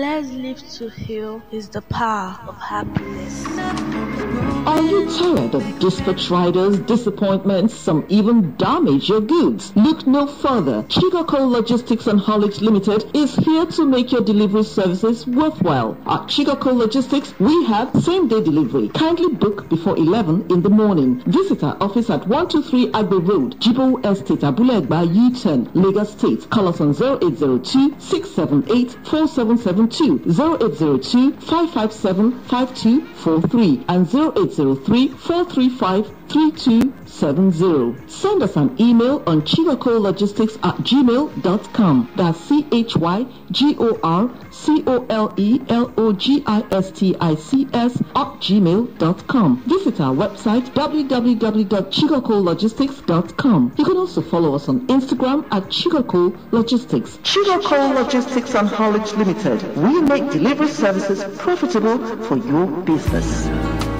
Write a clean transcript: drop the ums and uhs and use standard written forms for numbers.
Let's live to heal is the power of happiness. Are you tired of dispatch riders, disappointments, some even damage your goods? Look no further. Chicago Logistics and Haulage Limited is here to make your delivery services worthwhile. At Chicago Logistics, we have same-day delivery. Kindly book before 11 in the morning. Visit our office at 123 Agbe Road, Jibo Estate, Abulegba, U-turn, Lagos State. Call us on 0802-678-4772, 0802-557-5243, and 0803-435-3270. Send us an email on chigocologistics@gmail.com. That's CHYGORCOLELOGISTICS@gmail.com. Visit our website www.chigocologistics.com. You can also follow us on Instagram at Chigoco Logistics. Chigoco Logistics and Haulage Limited. We make delivery services profitable for your business.